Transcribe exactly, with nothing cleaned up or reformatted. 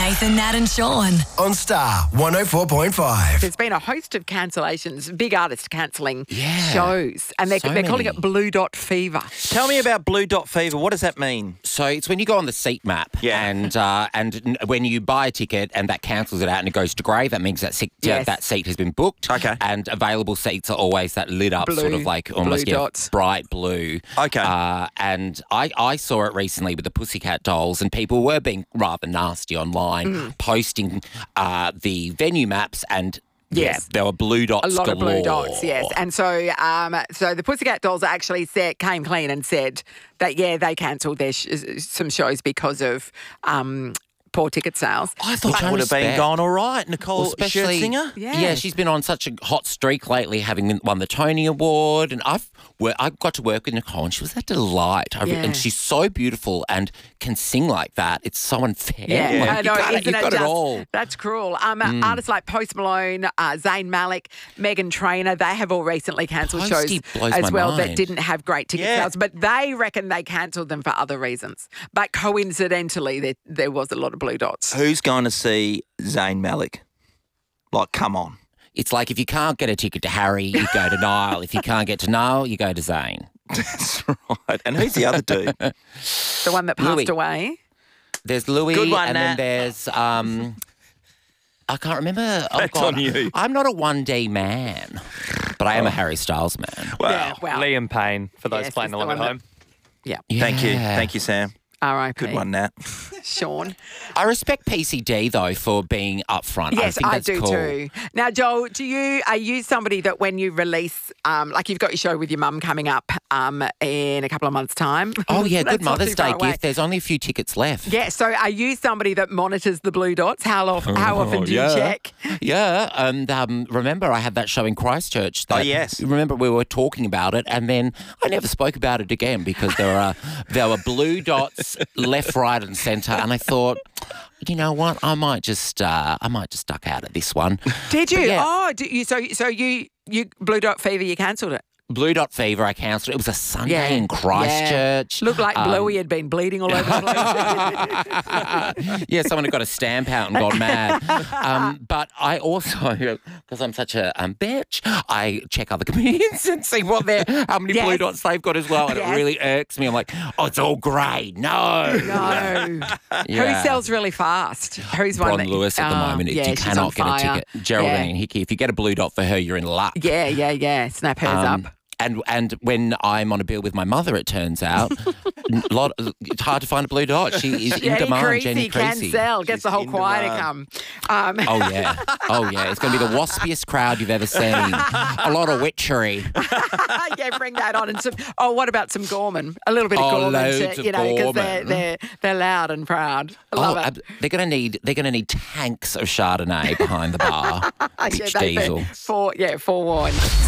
Nathan, Nat and Sean. On Star one oh four point five. There's been a host of cancellations, big artists cancelling Yeah. shows, and they're, So they're calling many. it Blue Dot Fever. Tell me about Blue Dot Fever. What does that mean? So it's when you go on the seat map, Yeah. and uh, and n- when you buy a ticket and that cancels it out and it goes to grey, that means that seat, Yes. that seat has been booked. Okay. And available seats are always that lit up Blue- sort of like almost blue yeah, dots. bright blue. Okay. Uh, and I, I saw it recently with the Pussycat Dolls, and people were being rather nasty online, Mm. posting uh, the venue maps and. Yes. Yeah, there were blue dots A lot galore. of blue dots, yes. And so um, so the Pussycat Dolls actually said, came clean and said that, yeah, they cancelled their sh- some shows because of um, poor ticket sales. I thought Which I that would have been respect. gone all right. Nicole Well, especially, Scherzinger? Yeah. yeah, she's been on such a hot streak lately, having won the Tony Award, and I've wor- I got to work with Nicole, and she was a delight. I re- Yeah. and she's so beautiful and can sing like that. It's so unfair. Yeah, Like, I know, you got, it, isn't you've it got it just- all. That's cruel. Um, Artists like Post Malone, uh, Zayn Malik, Meghan Trainor, they have all recently cancelled Posty shows blows as my well that mind. didn't have great ticket Yeah. sales, but they reckon they cancelled them for other reasons. But coincidentally, there, there was a lot of blue dots. Who's going to see Zayn Malik? Like, come on. It's like if you can't get a ticket to Harry, you go to Niall. If you can't get to Niall, you go to Zayn. That's right. And who's the other dude? The one that passed Louis. away. There's Louis, Good one, and Nat. then there's um, I can't remember. Oh, That's God. on you. I'm not a one D man, but I am a Harry Styles man. Wow. Yeah, wow. Liam Payne, for those Yes, playing he's the along at one that- home. Yeah. Thank you. Yeah. Thank you, Sam. R I P. Good one, Nat. Sean. I respect P C D though for being upfront. I Yes, think I, that's do cool. too. Now, Joel, do you are you somebody that when you release, um, like you've got your show with your mum coming up um, in a couple of months' time? Oh yeah, That's good not Mother's too far Day away. gift. There's only a few tickets left. Yeah, so are you somebody that monitors the blue dots? How, of, how often do you yeah. check? Yeah, and um, remember I had that show in Christchurch. That, Oh, yes. Remember we were talking about it, and then I never spoke about it again because there were there were blue dots left, right, and centre, and I thought, you know what, I might just uh, I might just duck out of this one. Did you? But yeah. Oh, did you, so so you you blue dot fever, you cancelled it. Blue Dot Fever, I cancelled. It was a Sunday Yeah. in Christchurch. Yeah. Looked like Um, Bluey had been bleeding all over the place. yeah, someone had got a stamp out and gone mad. Um, but I also, because I'm such a um, bitch, I check other comedians and see what they're, how many Yes. blue dots they've got as well, and Yes. it really irks me. I'm like, oh, it's all grey. No. No. Yeah. Who sells really fast? Who's one Bron that Lewis at the Oh, moment. yeah, you she's cannot on get a fire. ticket. Geraldine Hickey, if you get a blue dot for her, you're in luck. Yeah, yeah, yeah. Snap hers Um, up. And and when I'm on a bill with my mother, it turns out, n- lot, it's hard to find a blue dot. She is in Jenny demand. Creasy Jenny can Creasy. sell. Gets She's the whole in choir to demand. come. Um, Oh yeah, oh yeah. It's going to be the waspiest crowd you've ever seen. A lot of witchery. yeah, bring that on. And some. Oh, what about some Gorman? A little bit of Oh, Gorman, loads to, of you know, because they're, Gorman. they're they're loud and proud. I love oh, it. ab- they're going to need they're going to need tanks of Chardonnay behind the bar. Yeah, Rich they- Diesel. Fore, yeah, forewarned.